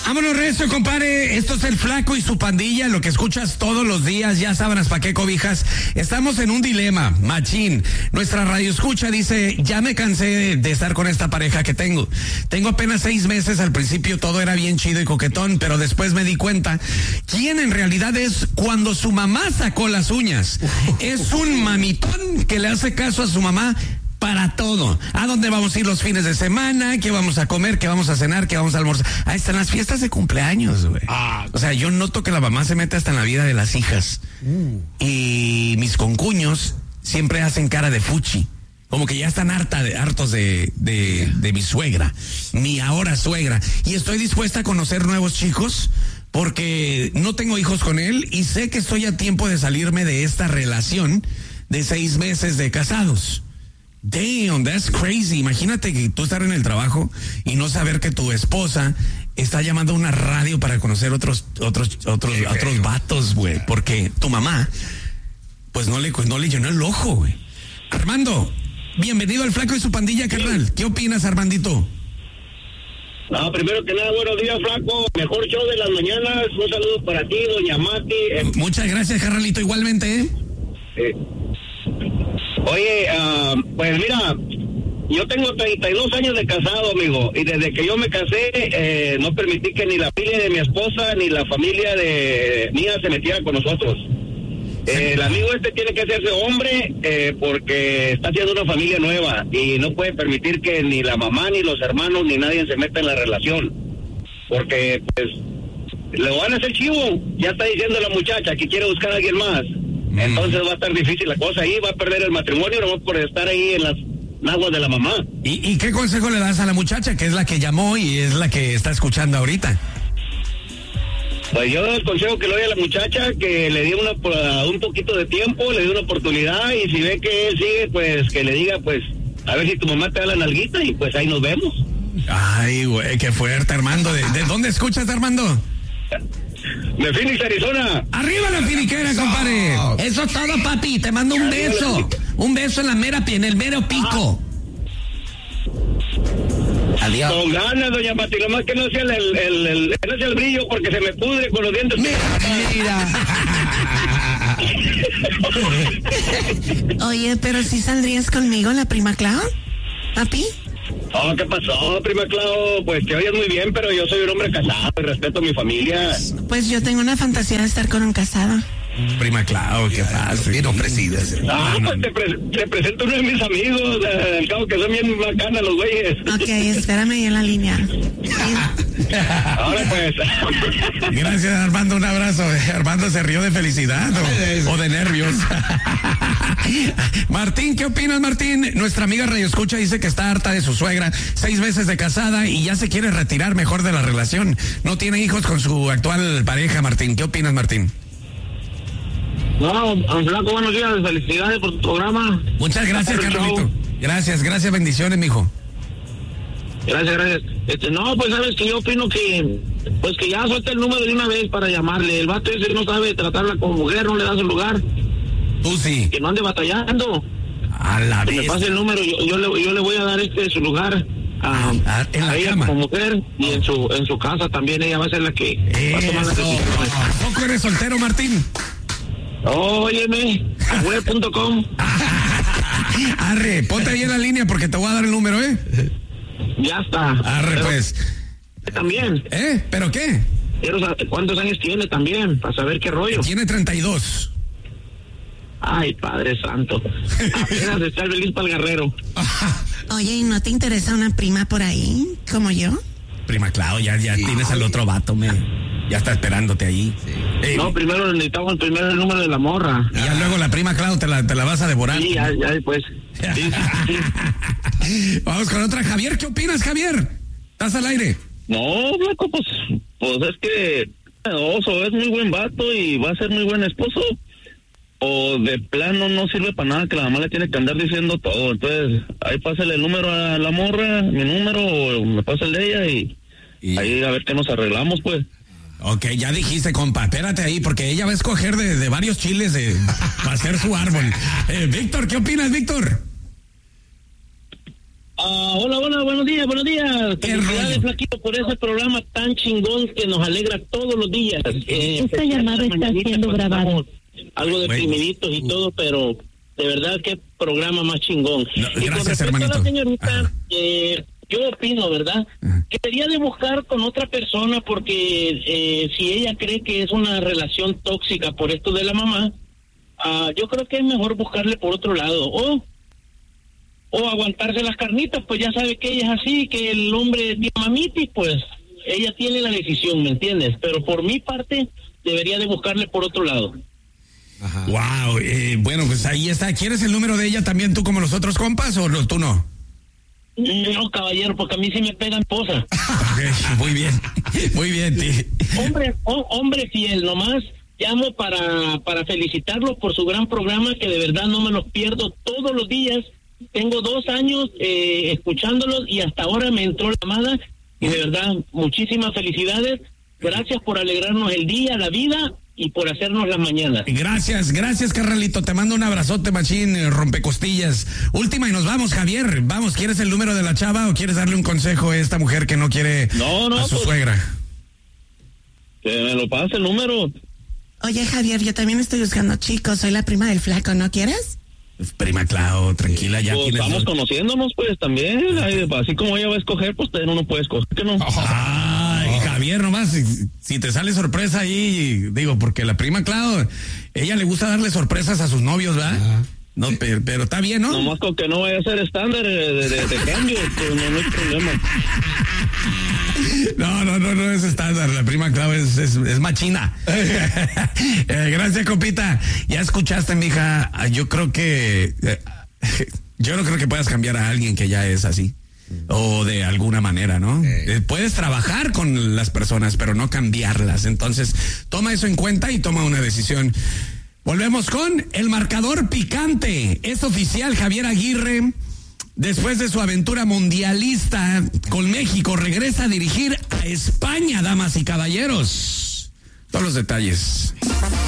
Vámonos recio, compadre. Esto es El Flaco y su pandilla, lo que escuchas todos los días, ya sábanas pa' qué cobijas. Estamos en un dilema, machín. Nuestra radio escucha dice, ya me cansé de estar con esta pareja que tengo. Tengo apenas 6 meses, al principio todo era bien chido y coquetón, pero después me di cuenta quién en realidad es cuando su mamá sacó las uñas. Es un mamitón que le hace caso a su mamá para todo. ¿A dónde vamos a ir los fines de semana? ¿Qué vamos a comer? ¿Qué vamos a cenar? ¿Qué vamos a almorzar? Ahí están las fiestas de cumpleaños, güey. O sea, yo noto que la mamá se mete hasta en la vida de las hijas. Y mis concuños siempre hacen cara de fuchi. Como que ya están hartos de mi suegra, mi ahora suegra. Y estoy dispuesta a conocer nuevos chicos porque no tengo hijos con él y sé que estoy a tiempo de salirme de esta relación de 6 meses de casados. Damn, that's crazy. Imagínate que tú estar en el trabajo y no saber que tu esposa está llamando a una radio para conocer otros vatos, güey, porque tu mamá pues no le llenó el ojo, güey. Armando, bienvenido al Flaco y su pandilla, carnal. ¿Qué opinas, Armandito? No, primero que nada, buenos días, Flaco. Mejor show de las mañanas. Un saludo para ti, doña Mati. Muchas gracias, carnalito, igualmente, Oye, pues mira, yo tengo 32 años de casado, amigo, y desde que yo me casé, no permití que ni la familia de mi esposa ni la familia de mía se metiera con nosotros. El amigo tiene que hacerse hombre porque está haciendo una familia nueva y no puede permitir que ni la mamá, ni los hermanos, ni nadie se meta en la relación, porque pues lo van a hacer chivo. Ya está diciendo la muchacha que quiere buscar a alguien más. Entonces va a estar difícil la cosa ahí, va a perder el matrimonio nomás por estar ahí en las aguas de la mamá. ¿Y qué consejo le das a la muchacha, que es la que llamó y es la que está escuchando ahorita? Pues yo el consejo que le doy a la muchacha, que le dé un poquito de tiempo, le dé una oportunidad, y si ve que él sigue, pues que le diga, pues, a ver si tu mamá te da la nalguita y pues ahí nos vemos. Ay, güey, qué fuerte, Armando. ¿De dónde escuchas, Armando? De Phoenix, Arizona. ¡Arriba la finiquera, compadre! Eso es todo, papi. Te mando un beso. Un beso en el mero pico. Adiós. Con ganas, doña Mati, nomás que no sea el brillo, porque se me pudre con los dientes. Mira. Oye, pero si saldrías conmigo, la prima Clau, papi. Oh, ¿qué pasó, prima Clau? Pues te oyes muy bien, pero yo soy un hombre casado y respeto a mi familia. Pues yo tengo una fantasía de estar con un casado. Prima Clau, ¿qué pasa? Bien ofrecida. Pues te presento uno de mis amigos, al cabo que son bien bacanas los güeyes. Ok, espérame ahí en la línea. Ahora pues. Gracias, Armando, un abrazo. Armando se rió de felicidad o de nervios. Martín, ¿qué opinas, Martín? Nuestra amiga Radio Escucha dice que está harta de su suegra, 6 meses de casada y ya se quiere retirar mejor de la relación. No tiene hijos con su actual pareja, Martín. ¿Qué opinas, Martín? No, Flaco, buenos días, felicidades por tu programa. Muchas gracias, Carlito. Gracias, bendiciones, mijo. Gracias. No, pues sabes que yo opino que ya suelta el número de una vez para llamarle. El vato ese no sabe tratarla como mujer, no le da su lugar. Tú sí. Que no ande batallando. A la vez. Que me pase el número, yo le voy a dar su lugar en la ella cama. como mujer, y en su casa también ella va a ser la que va a tomar las decisiones. ¿Poco eres soltero, Martín? Óyeme, web.com. Arre, ponte ahí en la línea porque te voy a dar el número, Ya está. Arre, pero, pues. También. ¿Pero qué? Quiero saber cuántos años tiene también, para saber qué rollo. Tiene 32. Ay, Padre Santo. Apenas está el feliz para el guerrero. Oye, ¿y no te interesa una prima por ahí, como yo? Prima Clau, ya tienes al otro vato, ya está esperándote ahí. Sí. No, primero necesitamos el número de la morra. Y ya luego la prima Clau te la vas a devorar. Sí, ya después. Sí. Vamos con otra. Javier, ¿qué opinas, Javier? ¿Estás al aire? No, Blanco, pues es que Oso es muy buen vato y va a ser muy buen esposo. O de plano no sirve para nada, que la mamá le tiene que andar diciendo todo. Entonces, ahí pásale el número a la morra, mi número, o me pasa el de ella y ahí a ver qué nos arreglamos, pues. Ok, ya dijiste, compa, espérate ahí, porque ella va a escoger de varios chiles para hacer su árbol. Víctor, ¿qué opinas, Víctor? Hola, buenos días. Felicidades, rollo? Flaquito, por ese programa tan chingón que nos alegra todos los días. Esta llamada está siendo grabada. Algo deprimiditos y todo, pero de verdad qué programa más chingón. No, y gracias, con respecto hermanito. a la señorita, Ajá. yo opino, ¿verdad? Que debería de buscar con otra persona porque si ella cree que es una relación tóxica por esto de la mamá, yo creo que es mejor buscarle por otro lado. O aguantarse las carnitas, pues ya sabe que ella es así, que el hombre tiene mamitis, pues ella tiene la decisión, ¿me entiendes? Pero por mi parte, debería de buscarle por otro lado. Ajá. Wow, bueno, pues ahí está. ¿Quieres el número de ella también tú como los otros compas o tú no? No, caballero, porque a mí sí me pegan esposa. Ok, muy bien, ti. Hombre fiel, nomás llamo para felicitarlo por su gran programa, que de verdad no me los pierdo todos los días. Tengo 2 años escuchándolos y hasta ahora me entró la llamada y de verdad muchísimas felicidades. Gracias por alegrarnos el día, la vida y por hacernos las mañanas. Gracias, carnalito. Te mando un abrazote, machín, rompecostillas. Última y nos vamos, Javier. Vamos, ¿quieres el número de la chava o quieres darle un consejo a esta mujer que no quiere a su suegra? Que me lo pase el número. Oye, Javier, yo también estoy buscando chicos. Soy la prima del flaco, ¿no quieres? Prima Clau, tranquila, ya Pues tienes... estamos conociéndonos, pues también. Así como ella va a escoger, pues también uno puede escoger, ¿que no? Ay, Javier, nomás, si te sale sorpresa ahí, digo, porque la prima Clau, ella le gusta darle sorpresas a sus novios, ¿verdad? Ajá. No, pero está bien, ¿no? Nomás con que no vaya a ser estándar de cambio, pues no hay problema. No es estándar, la prima Clau es machina. Gracias, compita. Ya escuchaste, mija, yo creo que yo no creo que puedas cambiar a alguien que ya es así. O de alguna manera, ¿no? Puedes trabajar con las personas, pero no cambiarlas. Entonces, toma eso en cuenta y toma una decisión. Volvemos con el marcador picante. Es oficial, Javier Aguirre, después de su aventura mundialista con México, regresa a dirigir a España, damas y caballeros. Todos los detalles.